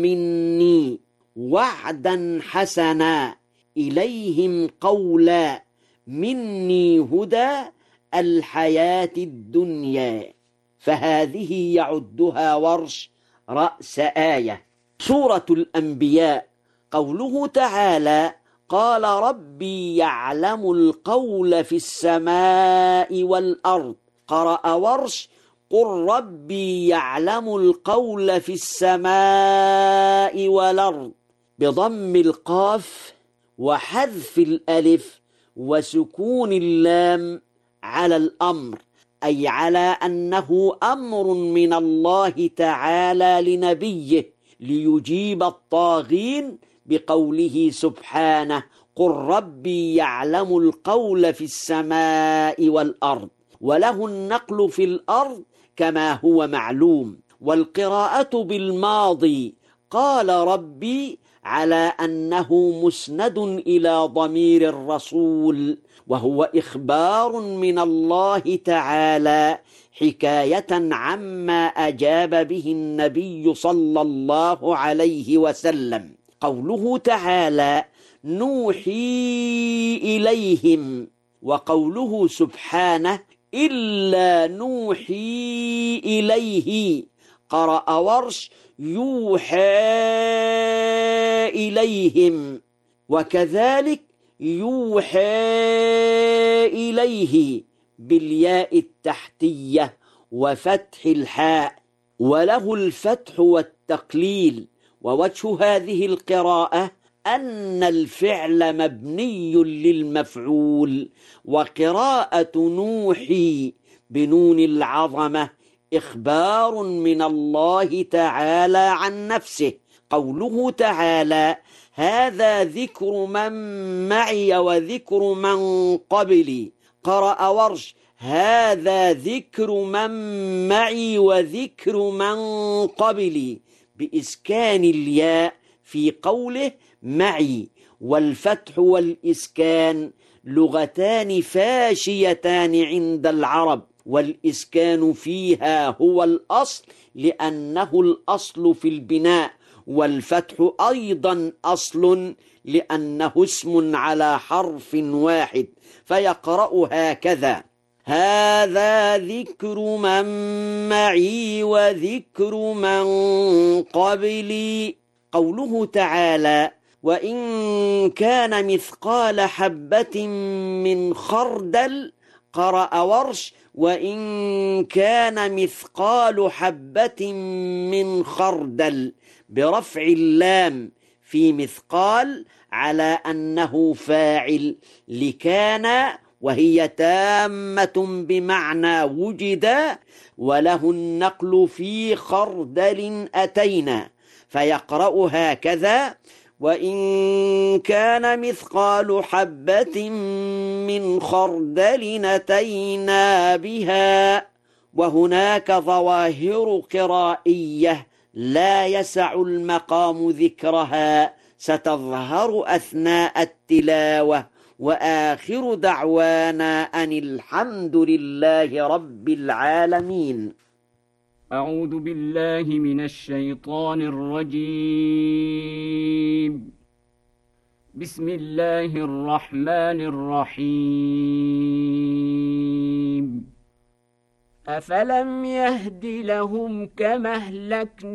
مني وعدا حسنا إليهم قولا مني هدى الحياة الدنيا. فهذه يعدها ورش رأس آية. سورة الأنبياء قوله تعالى: قال ربي يعلم القول في السماء والأرض. قرأ ورش: قل ربي يعلم القول في السماء والأرض، بضم القاف وحذف الألف وسكون اللام على الأمر، أي على أنه أمر من الله تعالى لنبيه ليجيب الطاغين بقوله سبحانه: قل ربي يعلم القول في السماء والأرض. وله النقل في الأرض كما هو معلوم، والقراءة بالماضي قال ربي على أنه مسند إلى ضمير الرسول، وهو إخبار من الله تعالى حكاية عما أجاب به النبي صلى الله عليه وسلم. قوله تعالى: نوحي إليهم، وقوله سبحانه: إلا نوحي إليه. قرأ ورش: يوحى إليهم، وكذلك يوحى إليه بالياء التحتية وفتح الحاء، وله الفتح والتقليل. ووجه هذه القراءة أن الفعل مبني للمفعول، وقراءة نوحي بنون العظمة إخبار من الله تعالى عن نفسه. قوله تعالى: هذا ذكر من معي وذكر من قبلي. قرأ ورش: هذا ذكر من معي وذكر من قبلي، بإسكان الياء في قوله معي. والفتح والإسكان لغتان فاشيتان عند العرب، والإسكان فيها هو الأصل لأنه الأصل في البناء، والفتح أيضا أصل لأنه اسم على حرف واحد، فيقرأ هكذا: هذا ذكر من معي وذكر من قبلي. قوله تعالى: وإن كان مثقال حبة من خردل. قرأ ورش: وإن كان مثقال حبة من خردل، برفع اللام في مثقال على أنه فاعل لكان، وهي تامة بمعنى وجد، وله النقل في خردل أتينا، فيقرأ هكذا: وإن كان مثقال حبة من خردل أتينا بها. وهناك ظواهر قرائية لا يسع المقام ذكرها ستظهر أثناء التلاوة. وآخر دعوانا أن الحمد لله رب العالمين. أعوذ بالله من الشيطان الرجيم. بسم الله الرحمن الرحيم. أفلم يهد لهم كما أهلكنا